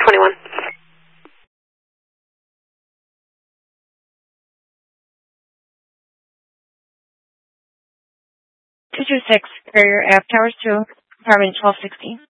21. 226, Carrier Ave Towers 2, apartment 1260.